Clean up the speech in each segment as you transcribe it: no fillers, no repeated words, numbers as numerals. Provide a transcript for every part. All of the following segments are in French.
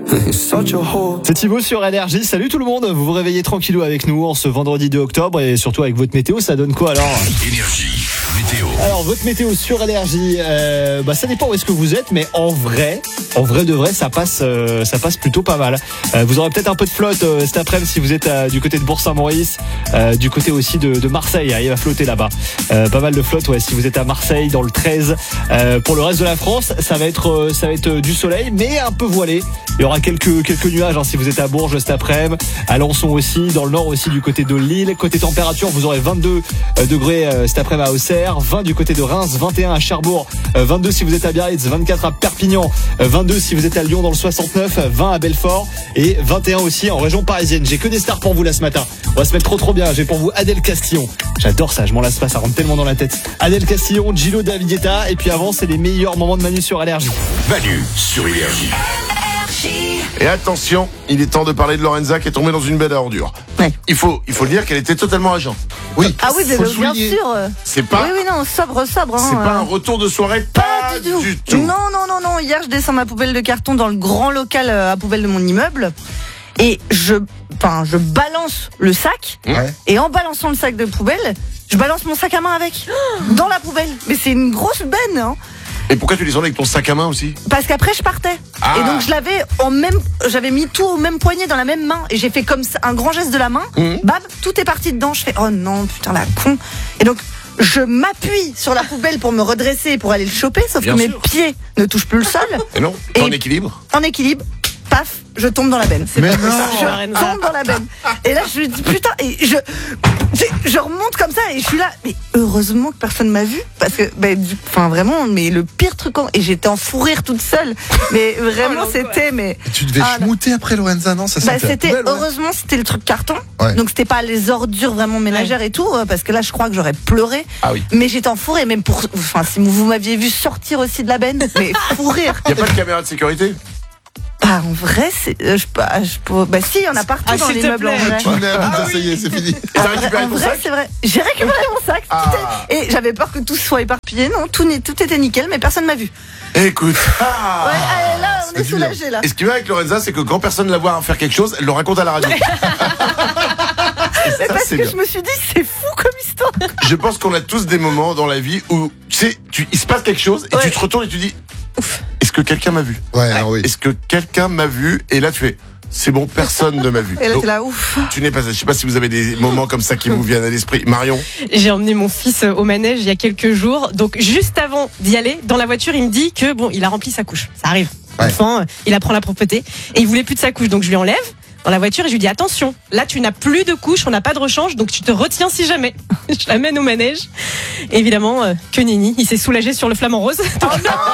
C'est Thibaut sur LRJ. Salut tout le monde. Vous vous réveillez tranquillou avec nous en ce vendredi 2 octobre et surtout avec votre météo. Ça donne quoi alors? Énergie, météo. Alors votre météo sur LRJ, ça dépend où est-ce que vous êtes, mais en vrai de vrai, ça passe plutôt pas mal. Vous aurez peut-être un peu de flotte cet après-midi si vous êtes du côté de Bourg-Saint-Maurice, du côté aussi de Marseille. Il va flotter là-bas. Pas mal de flotte, ouais. Si vous êtes à Marseille, dans le 13. Pour le reste de la France, ça va être du soleil, mais un peu voilé. Il y aura quelques nuages si vous êtes à Bourges cet après-midi, à Lançon aussi, dans le nord aussi du côté de Lille. Côté température, vous aurez 22 degrés cet après-midi à Auxerre, 20 du côté de Reims, 21 à Cherbourg, 22 si vous êtes à Biarritz, 24 à Perpignan, 22 si vous êtes à Lyon dans le 69, 20 à Belfort et 21 aussi en région parisienne. J'ai que des stars pour vous là ce matin. On va se mettre trop bien. J'ai pour vous Adèle Castillon. J'adore ça, je m'en lasse pas, ça rentre tellement dans la tête. Adèle Castillon, Gillo Davidieta et puis avant c'est les meilleurs moments de Manu sur LRJ. Manu sur Énergie. Et attention, il est temps de parler de Lorenza qui est tombée dans une benne à ordures. Ouais. Il faut le dire qu'elle était totalement agent. Oui. Ah oui, faut le bien souligner. sûr. C'est pas, Oui, non, sobre. c'est pas un retour de soirée, pas du tout. Non. Hier, je descends ma poubelle de carton dans le grand local à poubelle de mon immeuble. Et je balance le sac. Ouais. Et en balançant le sac de poubelle, je balance mon sac à main avec. Dans la poubelle. Mais c'est une grosse benne, hein. Et pourquoi tu descendais avec ton sac à main aussi? Parce qu'après je partais. Ah. Et donc j'avais mis tout au même poignet dans la même main et j'ai fait comme ça, un grand geste de la main. Bam, tout est parti dedans. Je fais oh non putain la con. Et donc je m'appuie sur la poubelle pour me redresser pour aller le choper, sauf Bien que sûr. mes pieds ne touchent plus le sol. Et non, Et- en équilibre. En équilibre, paf, je tombe dans la benne. Mais non. Je tombe dans la benne. Et là je me dis putain et je remonte comme ça et je suis là. Mais heureusement que personne m'a vu parce que vraiment mais le pire truc et j'étais en fou rire toute seule. Mais vraiment c'était Tu devais schmouter après Lorenza, non? Ça sentait la c'était poubelle, ouais. heureusement c'était le truc carton. Ouais. Donc c'était pas les ordures vraiment ménagères et tout parce que là je crois que j'aurais pleuré. Ah oui. Mais j'étais en fou rire même si vous m'aviez vu sortir aussi de la benne, mais fou rire. Y a pas de caméra de sécurité? Ah, en vrai, si, il y en a partout dans s'il te l'immeuble en plaît. vrai. Tu m'as ça y est, c'est fini. Et t'as récupéré En ton vrai, sac? c'est vrai. J'ai récupéré mon sac. Et j'avais peur que tout soit éparpillé. Non, tout était nickel, mais personne m'a vu. Écoute. Ouais, allez, là, on est dur. soulagés là. Et ce qui va avec Lorenza, c'est que quand personne la voit faire quelque chose, elle le raconte à la radio. Mais parce c'est que bien. je me suis dit, c'est fou comme histoire. Je pense qu'on a tous des moments dans la vie où, tu sais, il se passe quelque chose et Ouais. tu te retournes et tu dis, est-ce que quelqu'un m'a vu? Ouais, non, oui. Est-ce que quelqu'un m'a vu? Et là, tu fais, c'est bon, personne ne m'a vu. Et là, Donc, t'es là, ouf. tu n'es pas, je sais pas si vous avez des moments comme ça qui vous viennent à l'esprit. Marion? J'ai emmené mon fils au manège il y a quelques jours. Donc, juste avant d'y aller, dans la voiture, il me dit que il a rempli sa couche. Ça arrive. Ouais. L'enfant, il apprend la propreté. Et il voulait plus de sa couche. Donc, je lui enlève dans la voiture et je lui dis attention, là, tu n'as plus de couche, on n'a pas de rechange, donc tu te retiens si jamais. Je l'amène au manège. Et évidemment, que nenni, il s'est soulagé sur le flamant rose. Donc,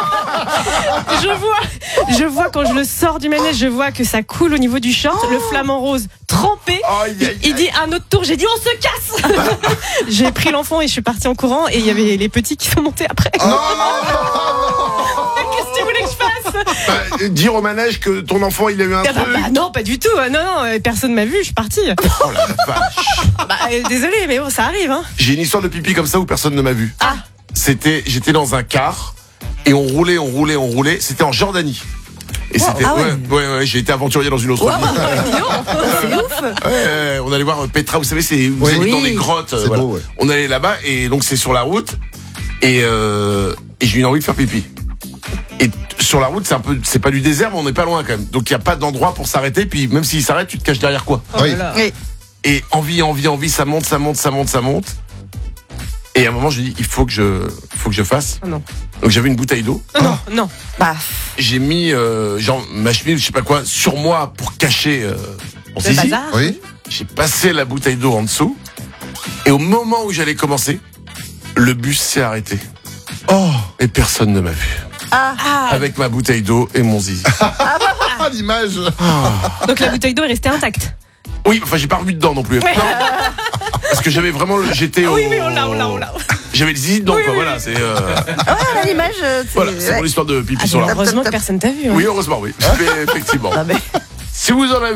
je vois quand je le sors du manège, je vois que ça coule au niveau du short, le flamant rose trempé. Aïe, aïe, Il dit un autre tour, j'ai dit on se casse. J'ai pris l'enfant et je suis partie en courant et il y avait les petits qui sont montés après. Qu'est-ce que tu voulais que je fasse? Dire au manège que ton enfant, il a eu un truc. Non, pas du tout. Non, personne m'a vu, je suis partie. Oh la vache. Désolé, mais bon, ça arrive. Hein. J'ai une histoire de pipi comme ça où personne ne m'a vu. Ah. J'étais dans un car et on roulait. C'était en Jordanie. Et c'était, Ah ouais, j'ai été aventurier dans une autre ville. C'est ouf. On allait voir Petra, vous savez, vous Oui. allez dans des grottes. C'est beau, ouais. On allait là-bas et donc c'est sur la route et j'ai eu envie de faire pipi. Et sur la route, c'est pas du désert, mais on n'est pas loin quand même. Donc il y a pas d'endroit pour s'arrêter. Puis même s'il s'arrête, tu te caches derrière quoi? Oui. Oui. Et envie, ça monte. Et à un moment, je dis, il faut que je fasse. Oh non. Donc j'avais une bouteille d'eau. Non. Bah, J'ai mis ma chemise, je sais pas quoi, sur moi pour cacher mon Le zizi. bazar. Oui. J'ai passé la bouteille d'eau en dessous. Et au moment où j'allais commencer, le bus s'est arrêté. Oh, Et personne ne m'a vu. Avec ma bouteille d'eau et mon zizi. ah, l'image. Donc la bouteille d'eau est restée intacte. Oui, enfin j'ai pas revu dedans non plus. Non. Parce que j'avais vraiment j'étais au... Oui, on l'a. J'avais le zizi dedans, Oui, quoi, oui. voilà, c'est... l'image, Voilà, c'est mon histoire de pipi sur la route. Heureusement que personne t'a vu. Hein. Oui, heureusement, oui. Effectivement. Ah, mais- Si vous en avez,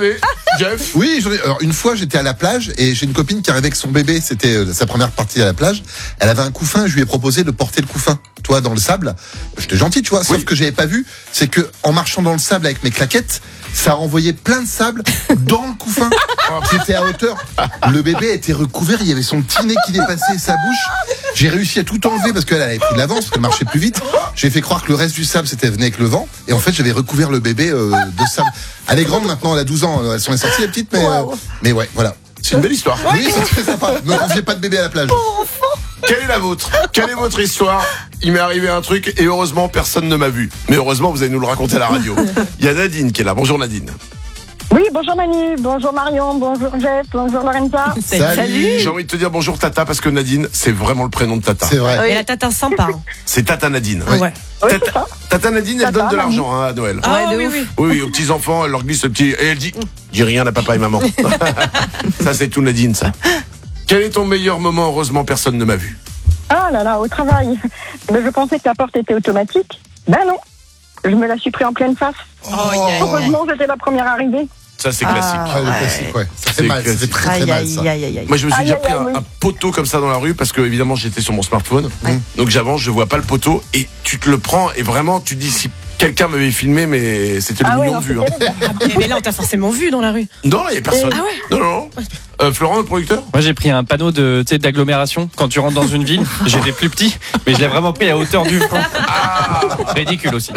Jeff? Oui, alors une fois j'étais à la plage et j'ai une copine qui arrivait avec son bébé, c'était sa première partie à la plage. Elle avait un couffin, je lui ai proposé de porter le couffin, toi dans le sable. J'étais gentil, tu vois, sauf que j'avais pas vu, c'est que en marchant dans le sable avec mes claquettes, ça a envoyé plein de sable dans le couffin qui était à hauteur. Le bébé était recouvert, il y avait son petit nez qui dépassait sa bouche. J'ai réussi à tout enlever parce qu'elle avait pris de l'avance, parce qu'elle marchait plus vite. J'ai fait croire que le reste du sable c'était venu avec le vent et en fait j'avais recouvert le bébé de sable. Elle est grande maintenant, elle a 12 ans, elles sont sorties les petites, mais ouais, voilà. C'est une belle histoire. Oui, c'est très sympa. Ne confiez pas de bébé à la plage. Quelle est la vôtre? Quelle est votre histoire? Il m'est arrivé un truc et heureusement personne ne m'a vu. Mais heureusement vous allez nous le raconter à la radio. Il y a Nadine qui est là. Bonjour Nadine. Oui, bonjour Manu, bonjour Marion, bonjour Jeff, bonjour Lorenza. Salut. J'ai envie de te dire bonjour Tata parce que Nadine, c'est vraiment le prénom de Tata. C'est vrai. Et la tata sympa. Hein. C'est Tata Nadine. Oui. Ouais. Oui, c'est ça. Tata Nadine, elle Tata, donne de mamie. l'argent à Noël. Ah de oui, ouf. oui. Oui, aux petits enfants, elle leur glisse le petit et elle dit dis rien à papa et maman. Ça c'est tout Nadine ça. Quel est ton meilleur moment? Heureusement personne ne m'a vu. Ah là là, au travail. Mais je pensais que la porte était automatique. Ben non, je me la suis pris en pleine face. Heureusement, j'étais la première arrivée. Ça c'est classique. Ah, le classique, ouais. Ça fait C'est mal, ça classique. fait très très mal ça. Moi je me suis Aïe, déjà aïe, pris aïe, oui. un poteau comme ça dans la rue parce que évidemment j'étais sur mon smartphone. Donc j'avance, je vois pas le poteau et tu te le prends et vraiment tu te dis si quelqu'un m'avait filmé mais c'était le Ah ouais, million non, de vues. c'est Hein. terrible. Mais là, on t'a forcément vu dans la rue. Non, il y a personne. Ah ouais. Non. Florent, le producteur? Moi j'ai pris un panneau de d'agglomération quand tu rentres dans une ville. J'étais plus petit, mais je l'ai vraiment pris à hauteur du front. Ridicule aussi.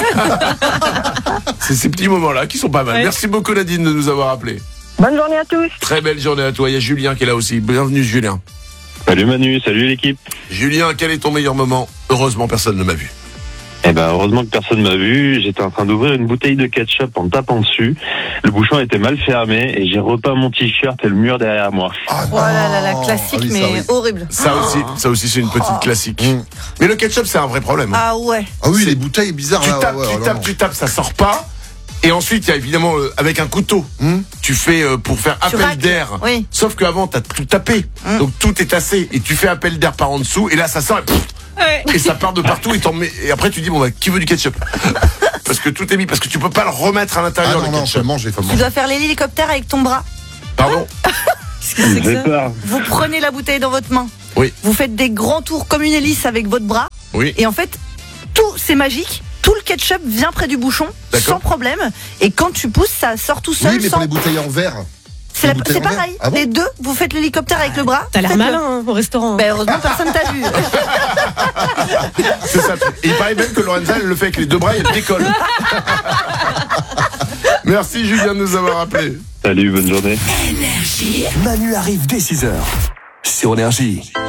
C'est ces petits moments-là qui sont pas mal. Ouais. Merci beaucoup Nadine de nous avoir appelés. Bonne journée à tous. Très belle journée à toi. Il y a Julien qui est là aussi. Bienvenue Julien. Salut Manu, salut l'équipe. Julien, quel est ton meilleur moment? Heureusement personne ne m'a vu. Eh ben heureusement que personne m'a vu. J'étais en train d'ouvrir une bouteille de ketchup en tapant dessus. Le bouchon était mal fermé et j'ai repeint mon t-shirt et le mur derrière moi. Oh là là, classique, Ah oui, ça, mais oui. horrible. Ça aussi c'est une petite classique. Mm. Mais le ketchup c'est un vrai problème. Ah ouais. Ah oui, les bouteilles bizarres Tu là. tapes, ouais, tu non, tapes, non. tu tapes, ça sort pas. Et ensuite, il y a évidemment avec un couteau, tu fais pour faire appel racles. d'air. Oui. Sauf qu'avant, t'as tout tapé, donc tout est tassé et tu fais appel d'air par en dessous et là ça sort et, Ouais. et ça part de partout et après tu dis bon bah qui veut du ketchup parce que tout est mis parce que tu peux pas le remettre à Ah l'intérieur non, le non, faut ketchup. le manger, faut le Tu manger. dois faire l'hélicoptère avec ton bras. Pardon. Qu'est-ce que c'est que ça? peur. Vous prenez la bouteille dans votre main. Oui. Vous faites des grands tours comme une hélice avec votre bras. Oui. Et en fait, tout, c'est magique. Tout le ketchup vient près du bouchon, D'accord. sans problème. Et quand tu pousses, ça sort tout seul. Oui, mais sans... pour les bouteilles en verre. C'est bouteilles en verre. pareil. Ah bon Les deux, vous faites l'hélicoptère avec le bras. T'as l'air faites-le. malin hein, au restaurant. Ben, heureusement, personne t'a vu. C'est ça. Et il paraît même que Lorenza elle le fait avec les deux bras et elle décolle. Merci Julien de nous avoir appelés. Salut, bonne journée. Manu arrive dès 6h sur Énergie.